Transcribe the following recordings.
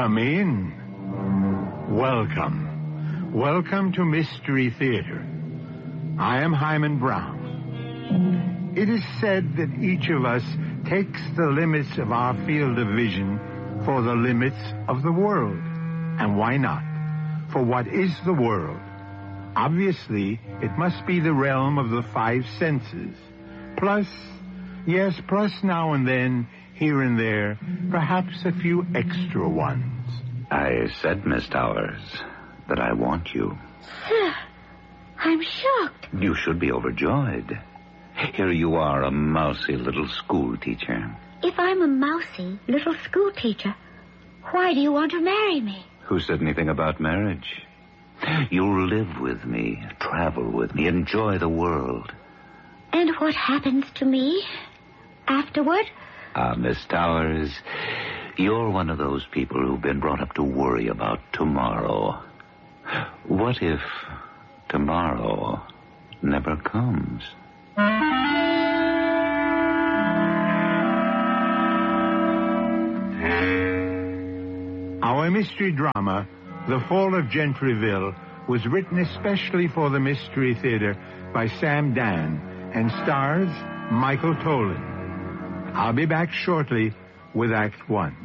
Come in. Welcome. Welcome to Mystery Theater. I am Hyman Brown. It is said that each of us takes the limits of our field of vision for the limits of the world. And why not? For what is the world? Obviously, it must be the realm of the five senses. Plus now and then, here and there, perhaps a few extra ones. I said, Miss Towers, that I want you. Sir, I'm shocked. You should be overjoyed. Here you are, a mousy little school teacher. If I'm a mousy little school teacher, why do you want to marry me? Who said anything about marriage? You'll live with me, travel with me, enjoy the world. And what happens to me afterward? Miss Towers, you're one of those people who've been brought up to worry about tomorrow. What if tomorrow never comes? Our mystery drama, The Fall of Gentryville, was written especially for the Mystery Theater by Sam Dan and stars Michael Tolan. I'll be back shortly with Act One.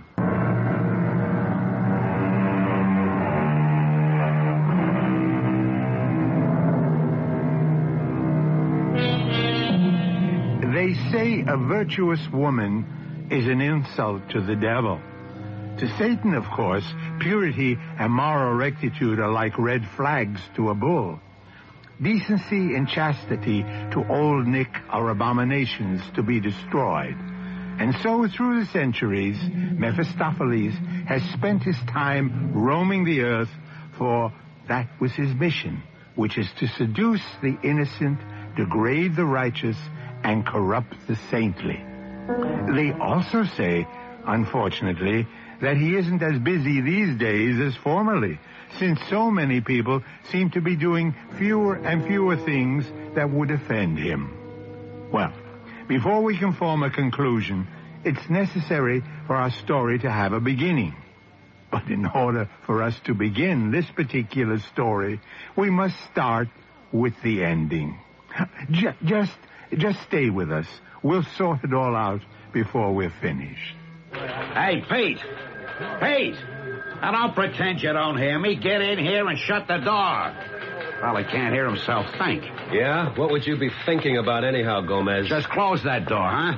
They say a virtuous woman is an insult to the devil. To Satan, of course, purity and moral rectitude are like red flags to a bull. Decency and chastity to Old Nick are abominations to be destroyed. And so, through the centuries, Mephistopheles has spent his time roaming the earth, for that was his mission, which is to seduce the innocent, degrade the righteous, and corrupt the saintly. They also say, unfortunately, that he isn't as busy these days as formerly, since so many people seem to be doing fewer and fewer things that would offend him. Well, before we can form a conclusion, it's necessary for our story to have a beginning. But in order for us to begin this particular story, we must start with the ending. Just stay with us. We'll sort it all out before we're finished. Hey, Pete! Pete! Now, don't pretend you don't hear me. Get in here and shut the door. Probably can't hear himself think. Yeah? What would you be thinking about anyhow, Gomez? Just close that door, huh?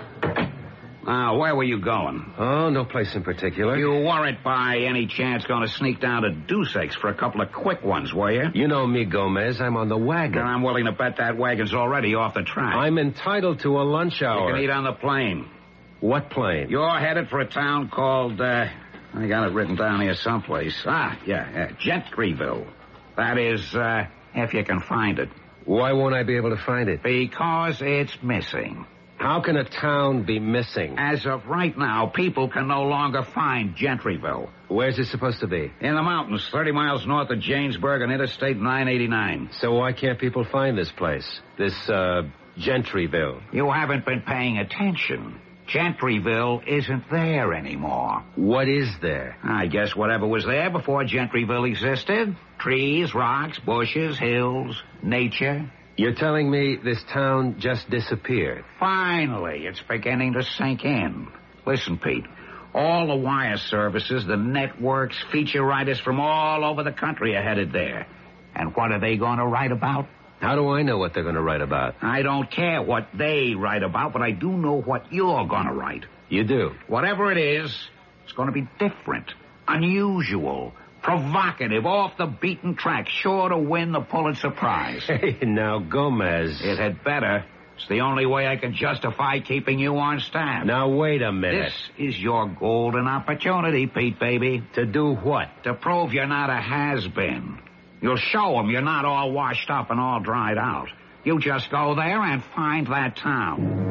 Now, where were you going? Oh, no place in particular. You weren't by any chance going to sneak down to Deuce X for a couple of quick ones, were you? You know me, Gomez. I'm on the wagon. And I'm willing to bet that wagon's already off the track. I'm entitled to a lunch hour. You can eat on the plane. What plane? You're headed for a town called, I got it written down here someplace. Gentryville. That is, if you can find it. Why won't I be able to find it? Because it's missing. How can a town be missing? As of right now, people can no longer find Gentryville. Where's it supposed to be? In the mountains, 30 miles north of Janesburg on Interstate 989. So why can't people find this place? This, Gentryville? You haven't been paying attention. Gentryville isn't there anymore. What is there? I guess whatever was there before Gentryville existed. Trees, rocks, bushes, hills, nature. You're telling me this town just disappeared? Finally, it's beginning to sink in. Listen, Pete, all the wire services, the networks, feature writers from all over the country are headed there. And what are they going to write about? How do I know what they're going to write about? I don't care what they write about, but I do know what you're going to write. You do? Whatever it is, it's going to be different, unusual, provocative, off the beaten track, sure to win the Pulitzer Prize. Hey, now, Gomez. It had better. It's the only way I can justify keeping you on staff. Now, wait a minute. This is your golden opportunity, Pete, baby. To do what? To prove you're not a has-been. You'll show them you're not all washed up and all dried out. You just go there and find that town.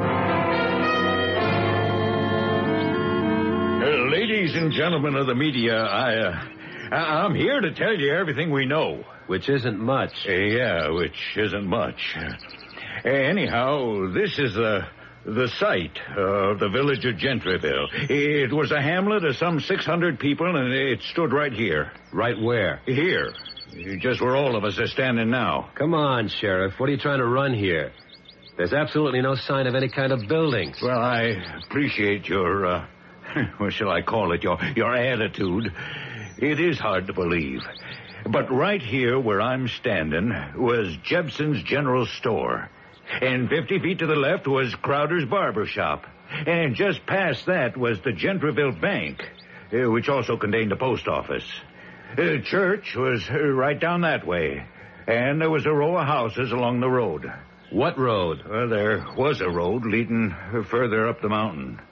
Ladies and gentlemen of the media, I'm here to tell you everything we know. Which isn't much. Yeah, which isn't much. Anyhow, this is the The site of the village of Gentryville. It was a hamlet of some 600 people, and it stood right here. Right where? Here. Just where all of us are standing now. Come on, Sheriff. What are you trying to run here? There's absolutely no sign of any kind of buildings. Well, I appreciate your, what shall I call it, your attitude. It is hard to believe. But right here where I'm standing was Jepson's General Store. And 50 feet to the left was Crowder's Barber Shop. And just past that was the Gentryville Bank, which also contained a post office. Church was right down that way. And there was a row of houses along the road. What road? Well, there was a road leading further up the mountain.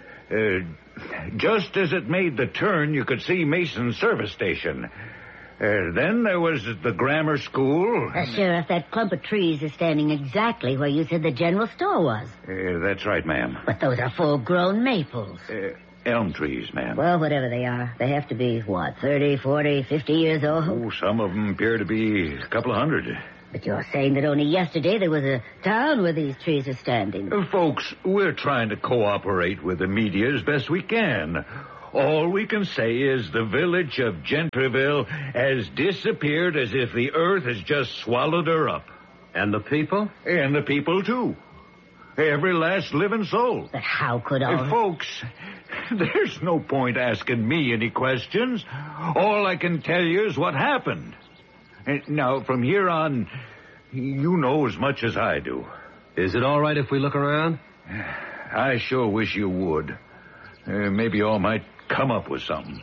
Just as it made the turn, you could see Mason's service station. Then there was the grammar school. Sheriff, that clump of trees is standing exactly where you said the general store was. That's right, ma'am. But those are full-grown maples. Elm trees, ma'am. Well, whatever they are, they have to be, 30, 40, 50 years old? Oh, some of them appear to be a couple of hundred. But you're saying that only yesterday there was a town where these trees are standing. Folks, we're trying to cooperate with the media as best we can. All we can say is the village of Gentryville has disappeared as if the earth has just swallowed her up. And the people? And the people, too. Every last living soul. But how could all... Folks, there's no point asking me any questions. All I can tell you is what happened. And now, from here on, you know as much as I do. Is it all right if we look around? I sure wish you would. Maybe you all might come up with something.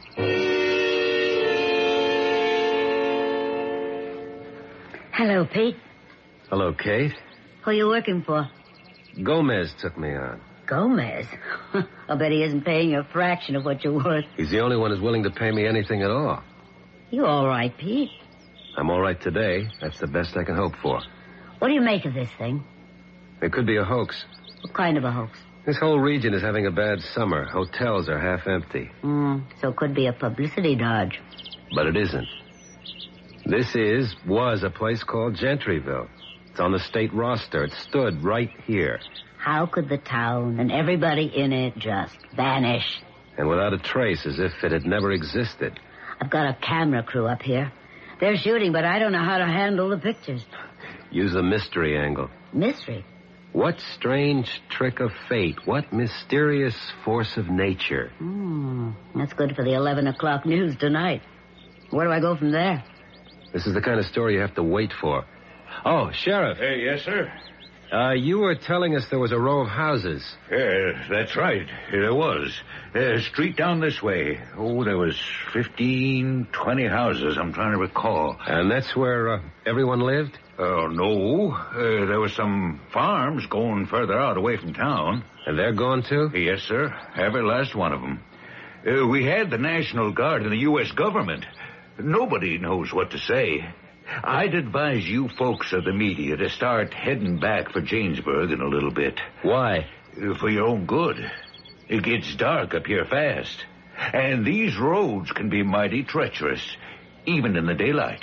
Hello, Pete. Hello, Kate. Who are you working for? Gomez took me on. Gomez? I'll bet he isn't paying you a fraction of what you're worth. He's the only one who's willing to pay me anything at all. You all right, Pete? I'm all right today. That's the best I can hope for. What do you make of this thing? It could be a hoax. What kind of a hoax? This whole region is having a bad summer. Hotels are half empty. So it could be a publicity dodge. But it isn't. This was a place called Gentryville. It's on the state roster. It stood right here. How could the town and everybody in it just vanish? And without a trace, as if it had never existed. I've got a camera crew up here. They're shooting, but I don't know how to handle the pictures. Use the mystery angle. Mystery? What strange trick of fate? What mysterious force of nature? That's good for the 11 o'clock news tonight. Where do I go from there? This is the kind of story you have to wait for. Oh, Sheriff. Yes, sir? You were telling us there was a row of houses. That's right. There was. Street down this way. Oh, there was 15, 20 houses, I'm trying to recall. And that's where everyone lived? No. There were some farms going further out away from town. And they're gone, too? Yes, sir. Every last one of them. We had the National Guard and the U.S. government. Nobody knows what to say. I'd advise you folks of the media to start heading back for Jamesburg in a little bit. Why? For your own good. It gets dark up here fast. And these roads can be mighty treacherous, even in the daylight.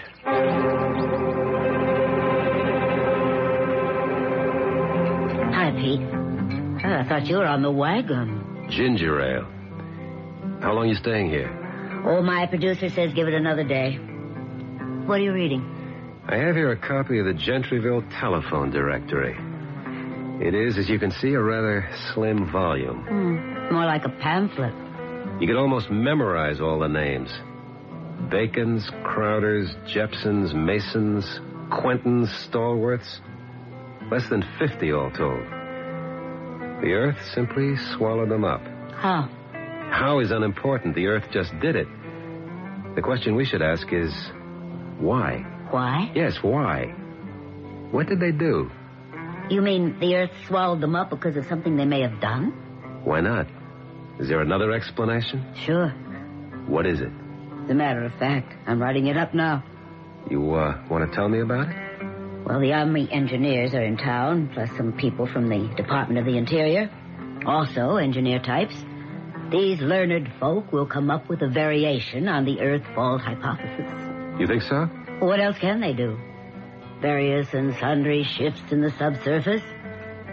Hi, Pete. I thought you were on the wagon. Ginger ale. How long are you staying here? Oh, my producer says give it another day. What are you reading? I have here a copy of the Gentryville telephone directory. It is, as you can see, a rather slim volume. More like a pamphlet. You could almost memorize all the names. Bacons, Crowders, Jepsons, Masons, Quentons, Stallworths. Less than 50 all told. The earth simply swallowed them up. How? How is unimportant. The earth just did it. The question we should ask is, why? Why? Yes, why? What did they do? You mean the earth swallowed them up because of something they may have done? Why not? Is there another explanation? Sure. What is it? As a matter of fact, I'm writing it up now. You want to tell me about it? Well, the Army engineers are in town, plus some people from the Department of the Interior. Also, engineer types. These learned folk will come up with a variation on the Earth fault hypothesis. You think so? What else can they do? Various and sundry shifts in the subsurface.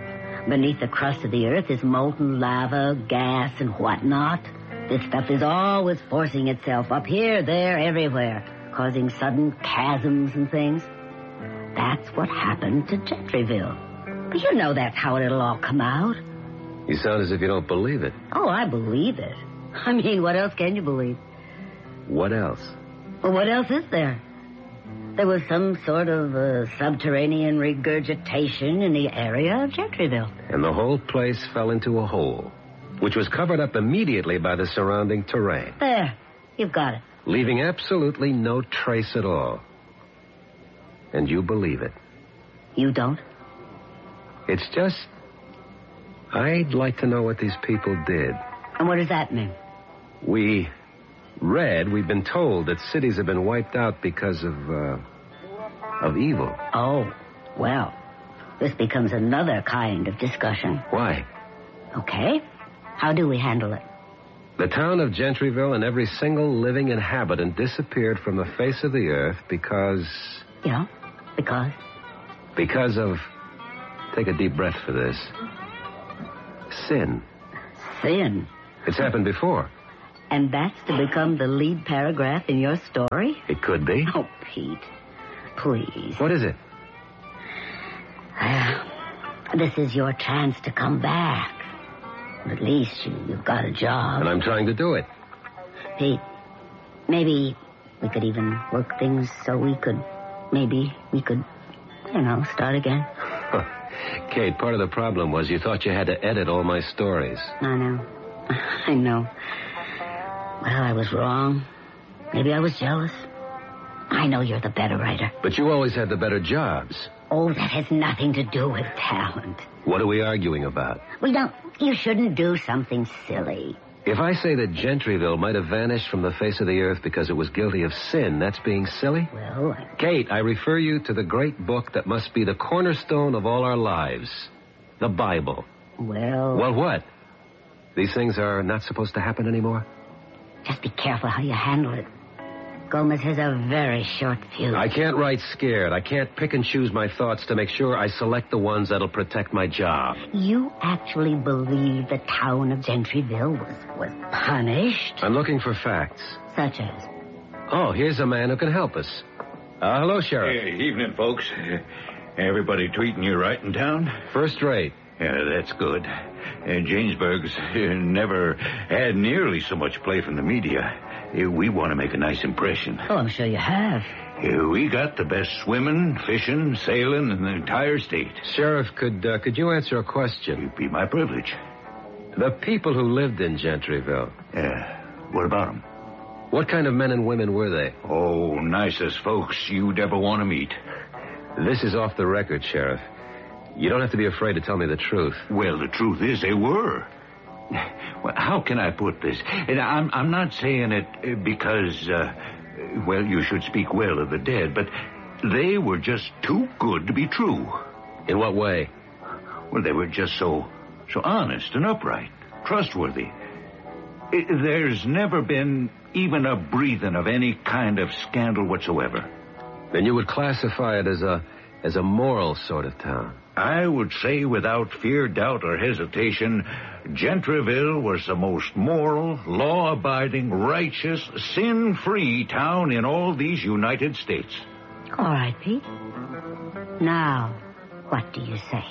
Beneath the crust of the earth is molten lava, gas, and whatnot. This stuff is always forcing itself up here, there, everywhere, causing sudden chasms and things. That's what happened to Gentryville. But you know that's how it'll all come out. You sound as if you don't believe it. Oh, I believe it. I mean, what else can you believe? What else? Well, what else is there? There was some sort of subterranean regurgitation in the area of Gentryville. And the whole place fell into a hole, which was covered up immediately by the surrounding terrain. There. You've got it. Leaving absolutely no trace at all. And you believe it. You don't? It's just... I'd like to know what these people did. And what does that mean? We've been told that cities have been wiped out because of evil. Oh, well, this becomes another kind of discussion. Why? Okay. How do we handle it? The town of Gentryville and every single living inhabitant disappeared from the face of the earth because... Yeah, because? Because of... Take a deep breath for this. Sin. Sin? It's happened before. And that's to become the lead paragraph in your story? It could be. Oh, Pete, please. What is it? This is your chance to come back. At least you've got a job. And I'm trying to do it. Pete, maybe we could even work things so we could, start again. Kate, part of the problem was you thought you had to edit all my stories. I know. Well, I was wrong. Maybe I was jealous. I know you're the better writer. But you always had the better jobs. Oh, that has nothing to do with talent. What are we arguing about? Well, you shouldn't do something silly. If I say that Gentryville might have vanished from the face of the earth because it was guilty of sin, that's being silly? Well, Kate, I refer you to the great book that must be the cornerstone of all our lives. The Bible. Well... Well, what? These things are not supposed to happen anymore? Just be careful how you handle it. Gomez has a very short fuse. I can't write scared. I can't pick and choose my thoughts to make sure I select the ones that'll protect my job. You actually believe the town of Gentryville was punished? I'm looking for facts. Such as? Oh, here's a man who can help us. Hello, Sheriff. Hey, evening, folks. Everybody treating you right in town? First rate. Yeah, that's good. Jamesburg's never had nearly so much play from the media. We want to make a nice impression. Oh, I'm sure you have. We got the best swimming, fishing, sailing in the entire state. Sheriff, could you answer a question? It'd be my privilege. The people who lived in Gentryville. What about them? What kind of men and women were they? Oh, nicest folks you'd ever want to meet. This is off the record, Sheriff. You don't have to be afraid to tell me the truth. Well, the truth is they were. Well, how can I put this? And I'm not saying it because, you should speak well of the dead, but they were just too good to be true. In what way? Well, they were just so honest and upright, trustworthy. There's never been even a breathing of any kind of scandal whatsoever. Then you would classify it as a moral sort of town. I would say without fear, doubt, or hesitation, Gentryville was the most moral, law-abiding, righteous, sin-free town in all these United States. All right, Pete. Now, what do you say?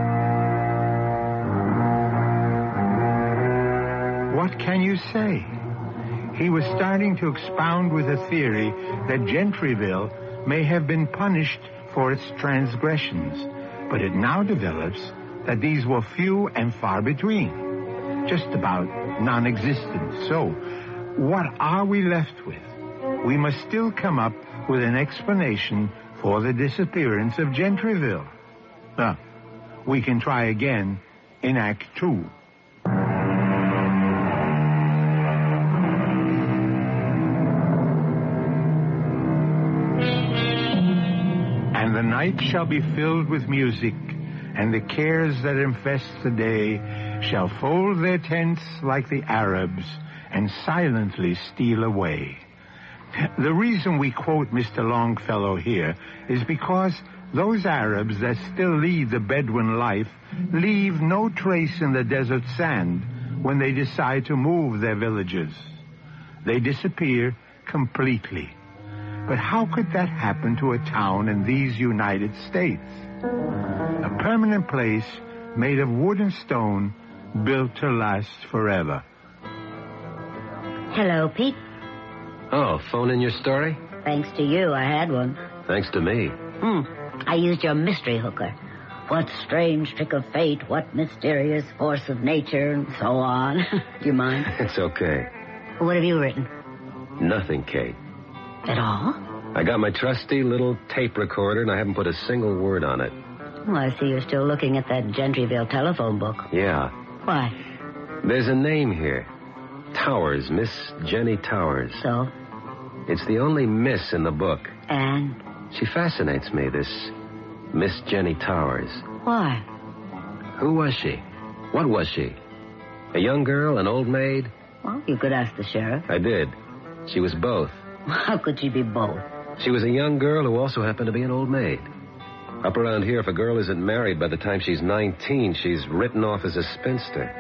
What can you say? He was starting to expound with a theory that Gentryville may have been punished for its transgressions. But it now develops that these were few and far between, just about non-existent. So, what are we left with? We must still come up with an explanation for the disappearance of Gentryville. We can try again in Act 2. And the night shall be filled with music, and the cares that infest the day shall fold their tents like the Arabs and silently steal away. The reason we quote Mr. Longfellow here is because those Arabs that still lead the Bedouin life leave no trace in the desert sand when they decide to move their villages. They disappear completely. But how could that happen to a town in these United States? A permanent place made of wood and stone, built to last forever. Hello, Pete. Oh, phone in your story? Thanks to you, I had one. Thanks to me. I used your mystery hooker. What strange trick of fate, what mysterious force of nature, and so on. Do you mind? It's okay. What have you written? Nothing, Kate. At all? I got my trusty little tape recorder, and I haven't put a single word on it. Oh, I see you're still looking at that Gentryville telephone book. Yeah. Why? There's a name here. Towers, Miss Jenny Towers. So? It's the only miss in the book. And? She fascinates me, this Miss Jenny Towers. Why? Who was she? What was she? A young girl, an old maid? Well, you could ask the sheriff. I did. She was both. How could she be both? She was a young girl who also happened to be an old maid. Up around here, if a girl isn't married by the time she's 19, she's written off as a spinster.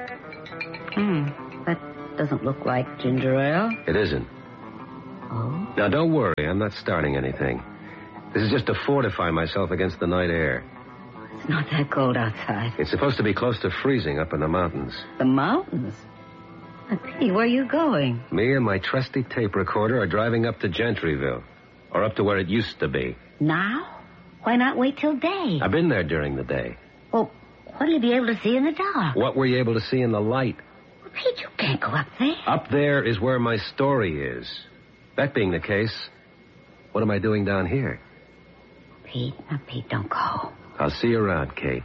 That doesn't look like ginger ale. It isn't. Oh? Now, don't worry. I'm not starting anything. This is just to fortify myself against the night air. It's not that cold outside. It's supposed to be close to freezing up in the mountains. The mountains? Pete, where are you going? Me and my trusty tape recorder are driving up to Gentryville. Or up to where it used to be. Now? Why not wait till day? I've been there during the day. Well, what'll you be able to see in the dark? What were you able to see in the light? Well, Pete, you can't go up there. Up there is where my story is. That being the case, what am I doing down here? Pete, don't go. I'll see you around, Kate.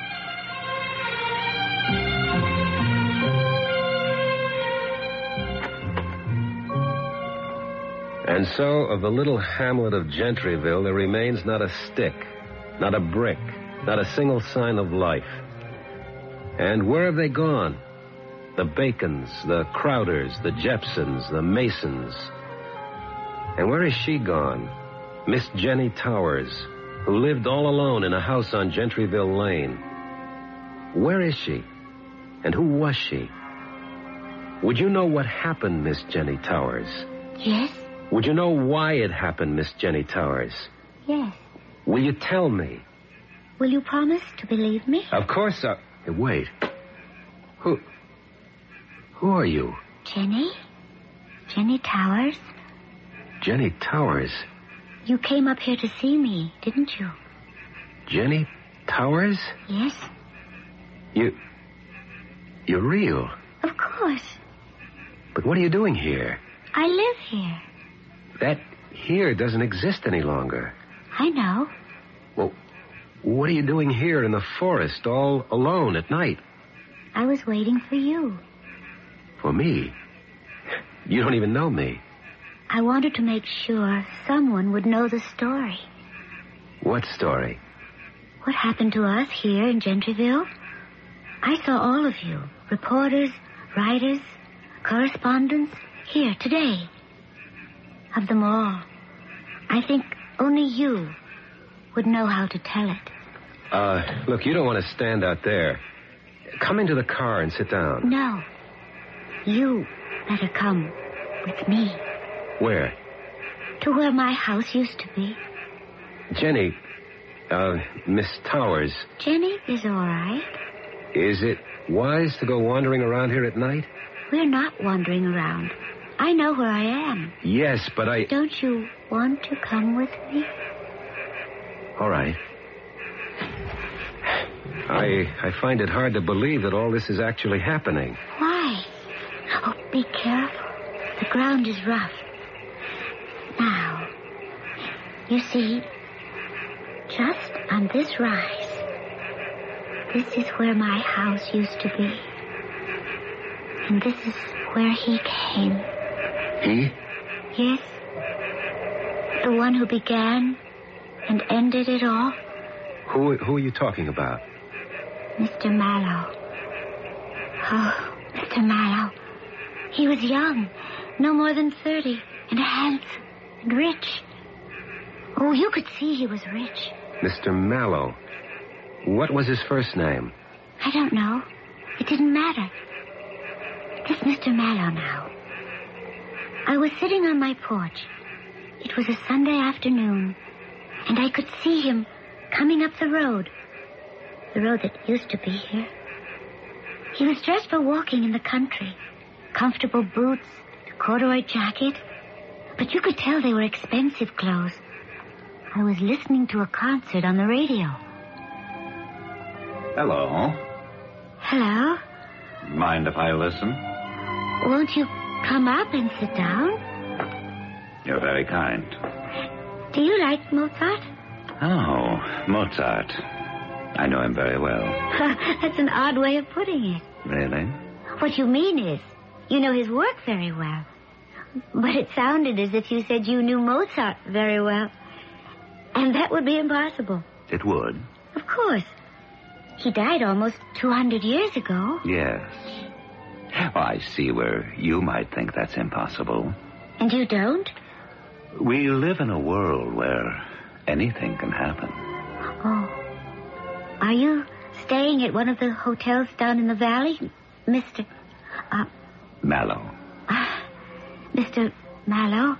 And so, of the little hamlet of Gentryville, there remains not a stick, not a brick, not a single sign of life. And where have they gone? The Bacons, the Crowders, the Jepsons, the Masons. And where is she gone? Miss Jenny Towers, who lived all alone in a house on Gentryville Lane. Where is she? And who was she? Would you know what happened, Miss Jenny Towers? Yes? Would you know why it happened, Miss Jenny Towers? Yes. Will you tell me? Will you promise to believe me? Of course I... Hey, wait. Who are you? Jenny? Jenny Towers? Jenny Towers? You came up here to see me, didn't you? Jenny Towers? Yes. You're real. Of course. But what are you doing here? I live here. That here doesn't exist any longer. I know. Well, what are you doing here in the forest all alone at night? I was waiting for you. For me? You don't even know me. I wanted to make sure someone would know the story. What story? What happened to us here in Gentryville? I saw all of you, reporters, writers, correspondents, here today. Of them all, I think only you would know how to tell it. Look, you don't want to stand out there. Come into the car and sit down. No. You better come with me. Where? To where my house used to be. Jenny, Miss Towers. Jenny is all right. Is it wise to go wandering around here at night? We're not wandering around. I know where I am. Yes, but I... Don't you want to come with me? All right. I find it hard to believe that all this is actually happening. Why? Oh, be careful. The ground is rough. Now, you see, just on this rise, this is where my house used to be. And this is where he came. He? Yes. The one who began and ended it all. Who are you talking about? Mr. Mallow. Oh, Mr. Mallow. He was young, no more than 30, and handsome and rich. Oh, you could see he was rich. Mr. Mallow. What was his first name? I don't know. It didn't matter. This Mr. Mallow now. I was sitting on my porch. It was a Sunday afternoon, and I could see him coming up the road that used to be here. He was dressed for walking in the country. Comfortable boots, corduroy jacket. But you could tell they were expensive clothes. I was listening to a concert on the radio. Hello. Hello? Mind if I listen? Won't you come up and sit down? You're very kind. Do you like Mozart? Oh, Mozart. I know him very well. That's an odd way of putting it. Really? What you mean is, you know his work very well. But it sounded as if you said you knew Mozart very well. And that would be impossible. It would? Of course. He died almost 200 years ago. Yes. Oh, I see where you might think that's impossible. And you don't? We live in a world where anything can happen. Oh. Are you staying at one of the hotels down in the valley, Mr. Mallow. Mr. Mallow?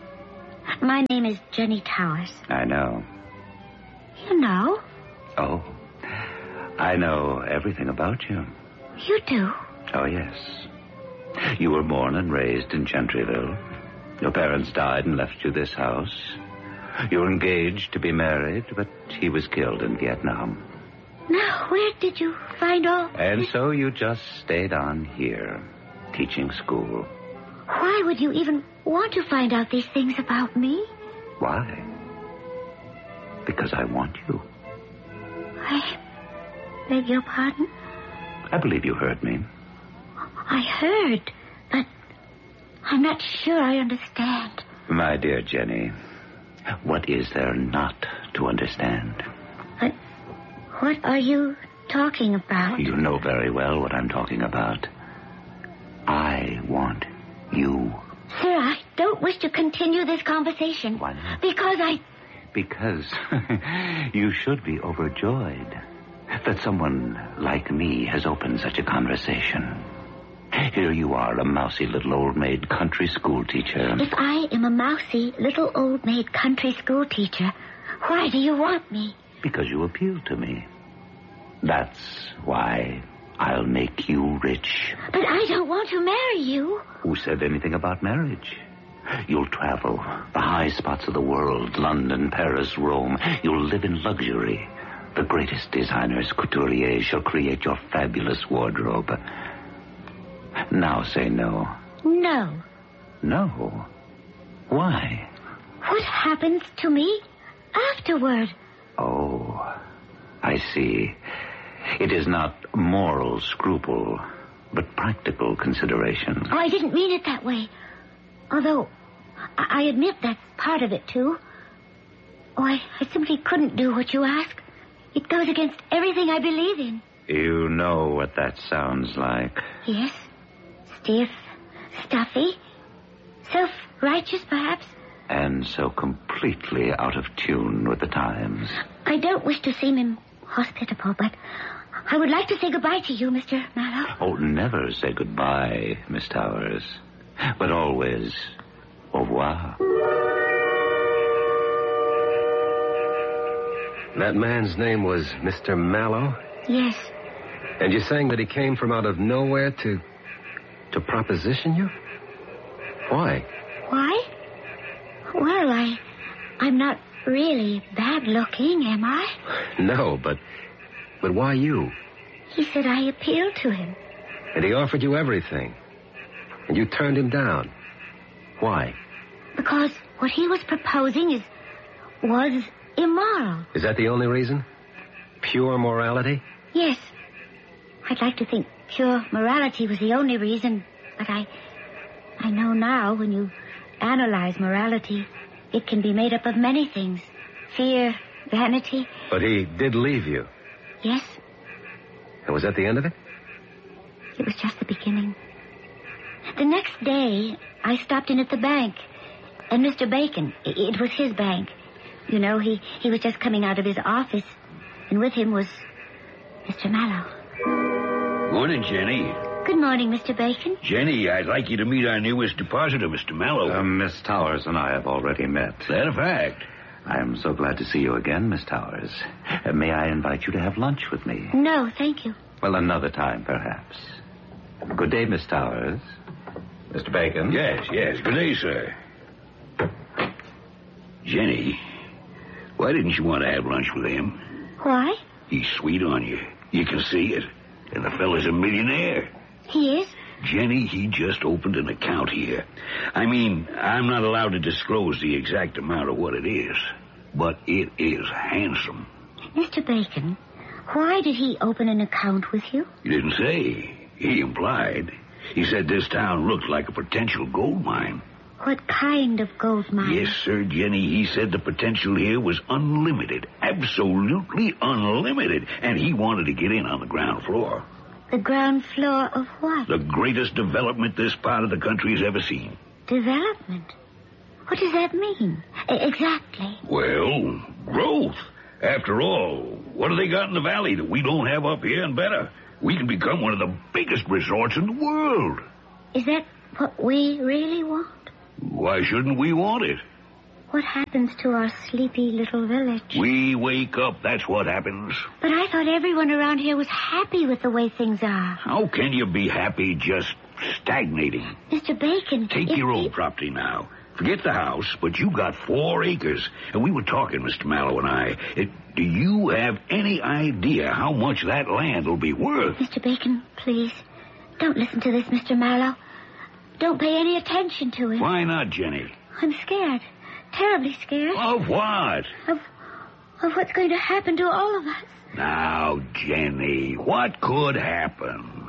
My name is Jenny Towers. I know. You know? Oh. I know everything about you. You do? Oh, yes. You were born and raised in Gentryville. Your parents died and left you this house. You were engaged to be married, but he was killed in Vietnam. Now, where did you find all... And so you just stayed on here, teaching school. Why would you even want to find out these things about me? Why? Because I want you. I beg your pardon? I believe you heard me. I heard, but I'm not sure I understand. My dear Jenny, what is there not to understand? But what are you talking about? You know very well what I'm talking about. I want you. Sir, I don't wish to continue this conversation. Why not? Because you should be overjoyed that someone like me has opened such a conversation. Here you are, a mousy little old maid country school teacher. If I am a mousy little old maid country school teacher, why do you want me? Because you appeal to me. That's why I'll make you rich. But I don't want to marry you. Who said anything about marriage? You'll travel the high spots of the world, London, Paris, Rome. You'll live in luxury. The greatest designers, couturiers, shall create your fabulous wardrobe. Now say no. No. No? Why? What happens to me afterward? Oh, I see. It is not moral scruple, but practical consideration. Oh, I didn't mean it that way. Although, I admit that's part of it, too. Oh, I simply couldn't do what you ask. It goes against everything I believe in. You know what that sounds like. Yes. Stiff, stuffy, self-righteous, perhaps. And so completely out of tune with the times. I don't wish to seem inhospitable, but I would like to say goodbye to you, Mr. Mallow. Oh, never say goodbye, Miss Towers. But always, au revoir. That man's name was Mr. Mallow? Yes. And you're saying that he came from out of nowhere to proposition you? Why? Why? Well, I'm not really bad looking, am I? No, but why you? He said I appealed to him. And he offered you everything. And you turned him down. Why? Because what he was proposing was immoral. Is that the only reason? Pure morality? Yes. I'd like to think pure morality was the only reason, but I know now when you analyze morality, it can be made up of many things. Fear, vanity. But he did leave you. Yes. And was that the end of it? It was just the beginning. The next day, I stopped in at the bank, and Mr. Bacon, it was his bank, You know, he was just coming out of his office, and with him was Mr. Mallow. Morning, Jenny. Good morning, Mr. Bacon. Jenny, I'd like you to meet our newest depositor, Mr. Mallow. Miss Towers and I have already met. Is that a fact? I'm so glad to see you again, Miss Towers. May I invite you to have lunch with me? No, thank you. Well, another time, perhaps. Good day, Miss Towers. Mr. Bacon? Yes. Good day, sir. Jenny, why didn't you want to have lunch with him? Why? He's sweet on you. You can see it. And the fella's a millionaire. He is? Jenny, he just opened an account here. I mean, I'm not allowed to disclose the exact amount of what it is, but it is handsome. Mr. Bacon, why did he open an account with you? He didn't say. He implied. He said this town looked like a potential gold mine. What kind of gold mine? Yes, sir, Jenny. He said the potential here was unlimited. Absolutely unlimited. And he wanted to get in on the ground floor. The ground floor of what? The greatest development this part of the country has ever seen. Development? What does that mean? Exactly. Well, growth. After all, what do they got in the valley that we don't have up here and better? We can become one of the biggest resorts in the world. Is that what we really want? Why shouldn't we want it? What happens to our sleepy little village? We wake up, that's what happens. But I thought everyone around here was happy with the way things are. How can you be happy just stagnating? Mr. Bacon... Take your own property now. Forget the house, but you got 4 acres. And we were talking, Mr. Mallow and I. Do you have any idea how much that land will be worth? Mr. Bacon, please, don't listen to this, Mr. Mallow. Don't pay any attention to him. Why not, Jenny? I'm scared. Terribly scared. Of what? Of what's going to happen to all of us. Now, Jenny, what could happen?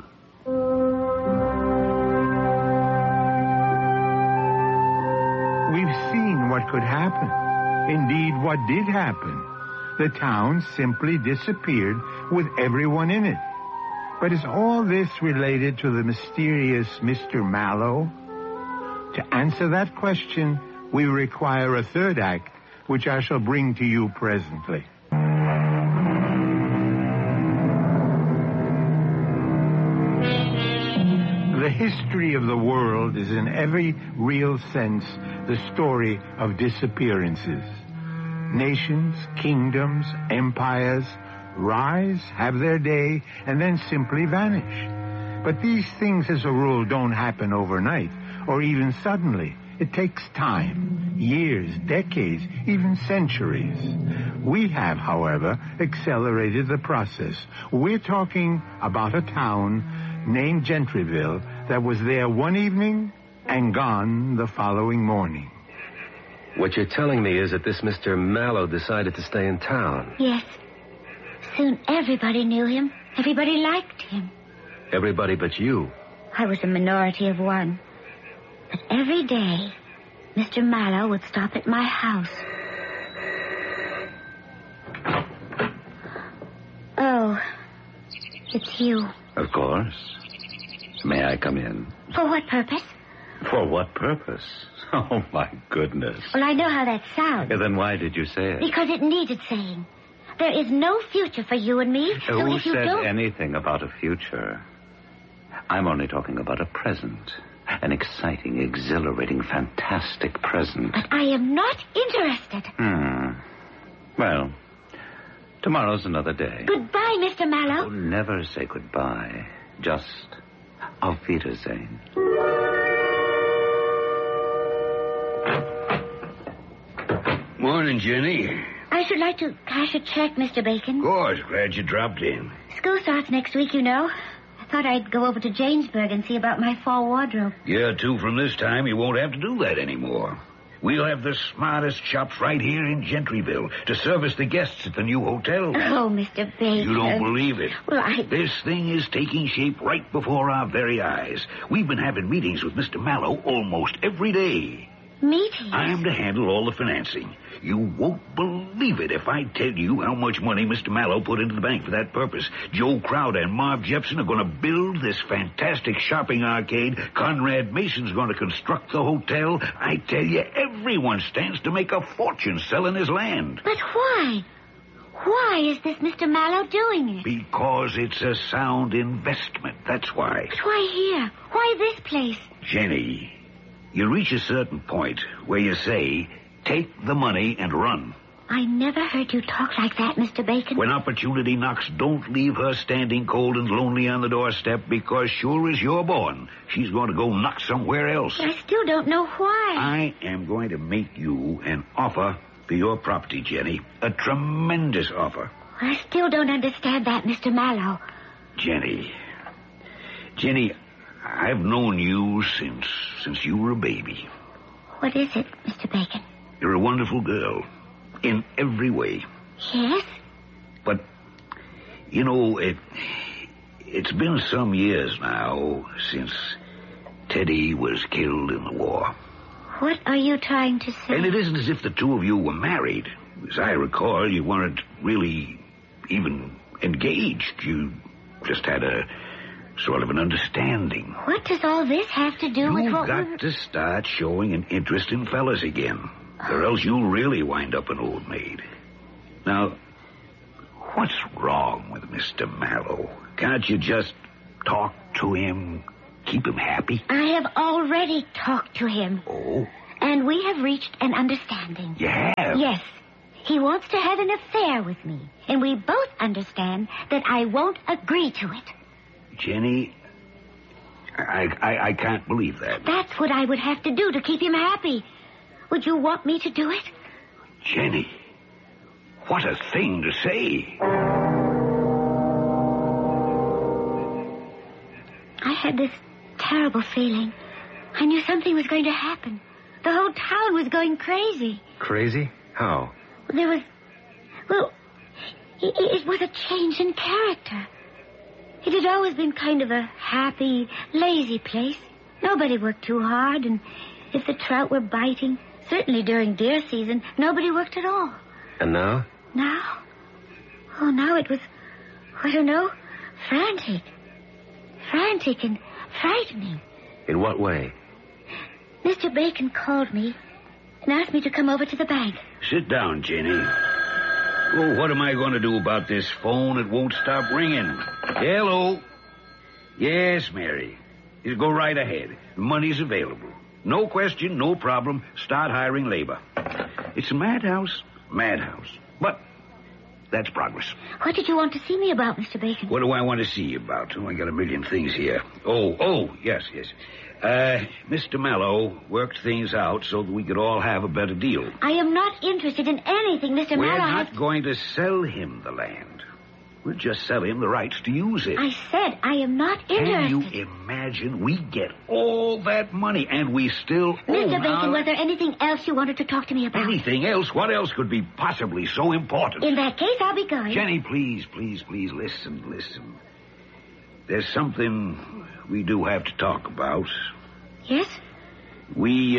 We've seen what could happen. Indeed, what did happen. The town simply disappeared with everyone in it. But is all this related to the mysterious Mr. Mallow? To answer that question, we require a third act, which I shall bring to you presently. The history of the world is in every real sense the story of disappearances. Nations, kingdoms, empires rise, have their day, and then simply vanish. But these things, as a rule, don't happen overnight, or even suddenly. It takes time, years, decades, even centuries. We have, however, accelerated the process. We're talking about a town named Gentryville that was there one evening and gone the following morning. What you're telling me is that this Mr. Mallow decided to stay in town. Yes. Soon everybody knew him. Everybody liked him. Everybody but you. I was a minority of one. But every day, Mr. Mallow would stop at my house. Oh, it's you. Of course. May I come in? For what purpose? For what purpose? Oh, my goodness. Well, I know how that sounds. Then why did you say it? Because it needed saying. There is no future for you and me. So Who if you said don't... anything about a future? I'm only talking about a present. An exciting, exhilarating, fantastic present. But I am not interested. Well, tomorrow's another day. Goodbye, Mr. Mallow. Oh, never say goodbye. Just auf Wiedersehen. Morning, Jenny. I should like to cash a check, Mr. Bacon. Of course, glad you dropped in. School starts next week, you know. I thought I'd go over to Jamesburg and see about my fall wardrobe. Yeah, too, from this time, you won't have to do that anymore. We'll have the smartest shops right here in Gentryville to service the guests at the new hotel. Oh, Mr. Bacon. You don't believe it. Well, This thing is taking shape right before our very eyes. We've been having meetings with Mr. Mallow almost every day. Meetings? I'm to handle all the financing. You won't believe it if I tell you how much money Mr. Mallow put into the bank for that purpose. Joe Crowder and Marv Jepson are going to build this fantastic shopping arcade. Conrad Mason's going to construct the hotel. I tell you, everyone stands to make a fortune selling his land. But why? Why is this Mr. Mallow doing it? Because it's a sound investment, that's why. But why here? Why this place? Jenny, you reach a certain point where you say, take the money and run. I never heard you talk like that, Mr. Bacon. When opportunity knocks, don't leave her standing cold and lonely on the doorstep, because sure as you're born, she's going to go knock somewhere else. I still don't know why. I am going to make you an offer for your property, Jenny. A tremendous offer. I still don't understand that, Mr. Mallow. Jenny, I've known you since you were a baby. What is it, Mr. Bacon? You're a wonderful girl. In every way. Yes? But, you know, it's been some years now since Teddy was killed in the war. What are you trying to say? And it isn't as if the two of you were married. As I recall, you weren't really even engaged. You just had a sort of an understanding. What does all this have to do with what You've got to start showing an interest in fellas again. Or else you'll really wind up an old maid. Now, what's wrong with Mr. Mallow? Can't you just talk to him, keep him happy? I have already talked to him. Oh? And we have reached an understanding. You have? Yes. He wants to have an affair with me. And we both understand that I won't agree to it. Jenny, I can't believe that. That's what I would have to do to keep him happy. Would you want me to do it? Jenny, what a thing to say. I had this terrible feeling. I knew something was going to happen. The whole town was going crazy. Crazy? How? There was... Well, it was a change in character. It had always been kind of a happy, lazy place. Nobody worked too hard, and if the trout were biting, certainly during deer season, nobody worked at all. And now? Now? Oh, now it was, I don't know, frantic. Frantic and frightening. In what way? Mr. Bacon called me and asked me to come over to the bank. Sit down, Jenny. Oh, what am I going to do about this phone? It won't stop ringing. Hello? Yes, Mary. You go right ahead. The money's available. No question, no problem. Start hiring labor. It's a madhouse. Madhouse. But that's progress. What did you want to see me about, Mr. Bacon? What do I want to see you about? Oh, I got a million things here. Oh, yes. Mr. Mallow worked things out so that we could all have a better deal. I am not interested in anything Mr. We're Mallow not going to sell him the land. We'll just sell him the rights to use it. I said I am not interested. Can you imagine? We get all that money, and we still own Mr. Bacon, was there anything else you wanted to talk to me about? Anything else? What else could be possibly so important? In that case, I'll be going. Jenny, please, listen. There's something we do have to talk about. Yes? We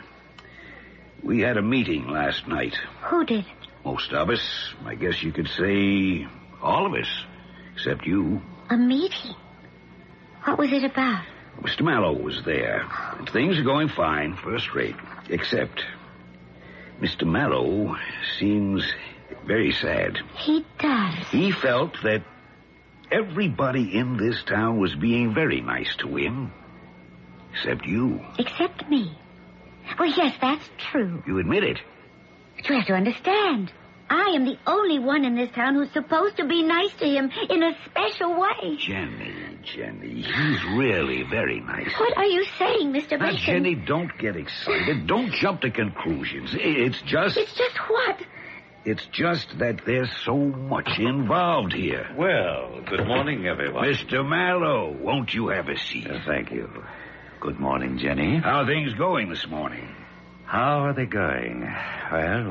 had a meeting last night. Who did? Most of us. I guess you could say all of us, except you. A meeting? What was it about? Mr. Mallow was there. And things are going fine, first rate. Except Mr. Mallow seems very sad. He does. He felt that everybody in this town was being very nice to him. Except you. Except me. Well, yes, that's true. You admit it. But you have to understand. I am the only one in this town who's supposed to be nice to him in a special way. Jenny, he's really very nice. What are you saying, Mr. Now, Bacon? Jenny, don't get excited. Don't jump to conclusions. It's just... It's just what? It's just that there's so much involved here. Well, good morning, everyone. Mr. Mallow, won't you have a seat? Thank you. Good morning, Jenny. How are things going this morning? How are they going? Well,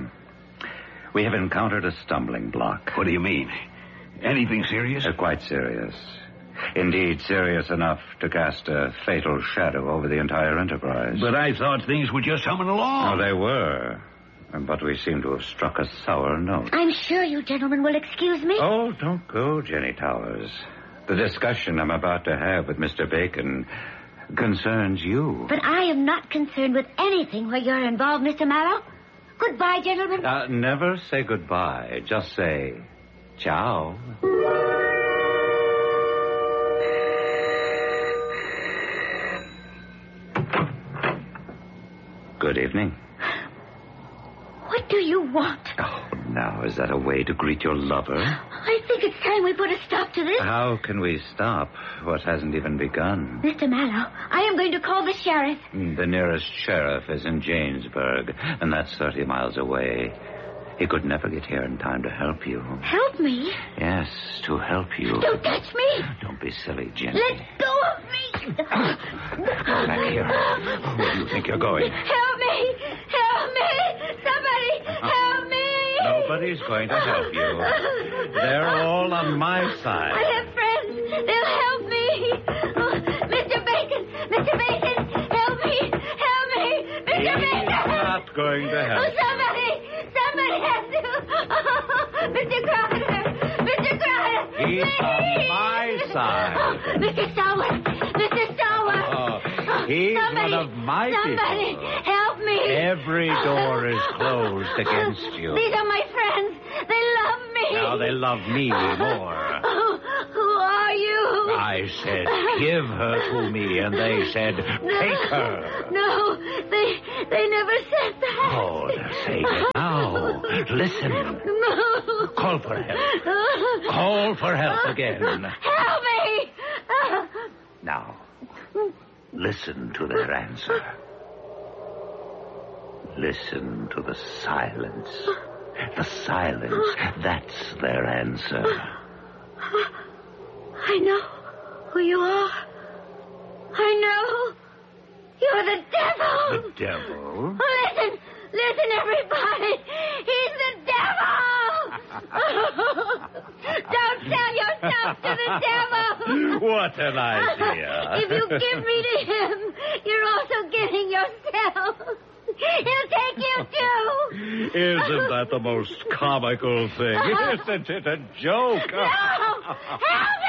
we have encountered a stumbling block. What do you mean? Anything serious? Quite serious. Indeed, serious enough to cast a fatal shadow over the entire enterprise. But I thought things were just humming along. Oh, they were. But we seem to have struck a sour note. I'm sure you gentlemen will excuse me. Oh, don't go, Jenny Towers. The discussion I'm about to have with Mr. Bacon concerns you. But I am not concerned with anything where you're involved, Mr. Mallow. Goodbye, gentlemen. Never say goodbye. Just say ciao. Good evening. What do you want? Oh, now, is that a way to greet your lover? I think it's time we put a stop to this. How can we stop what hasn't even begun? Mr. Mallow, I am going to call the sheriff. The nearest sheriff is in Janesburg, and that's 30 miles away. He could never get here in time to help you. Help me? Yes, to help you. Don't touch me. Don't be silly, Jenny. Let go of me. Back here. Where do you think you're going? Help me. Help me. Somebody help me. Nobody's going to help you. They're all on my side. I have friends. They'll help me. Oh, Mr. Bacon. Mr. Bacon, help me. Help me. Mr. Bacon. He's not going to help you. Somebody has to. Oh, Mr. Crowder. Mr. Crowder. He's please. on my side. Oh, Mr. Stallworth. Mr. Stallworth. Oh, he's one of my Somebody people. help me. Every door is closed against you. These are my friends. They love me. Now they love me more. Oh, who are you? I said, give her to me, and they said, take her. No, they never said that. Oh, they're saying it now. Listen. No. Call for help. Call for help again. Help me. Now, listen to their answer. Listen to the silence. The silence, that's their answer. I know who you are. I know. You're the devil. The devil? Listen, everybody. He's the devil. Don't sell yourself to the devil. What an idea. If you give me to him, you're also getting yourself. He'll take you, too. Isn't that the most comical thing? Isn't it a joke? No! Help